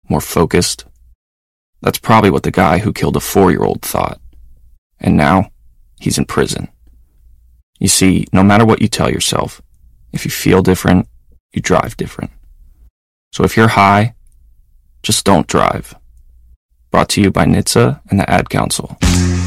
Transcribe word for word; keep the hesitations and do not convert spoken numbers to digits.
more focused. That's probably what the guy who killed a four-year-old thought. And now, he's in prison. You see, no matter what you tell yourself, if you feel different, you drive different. So if you're high, just don't drive. Brought to you by N H T S A and the Ad Council.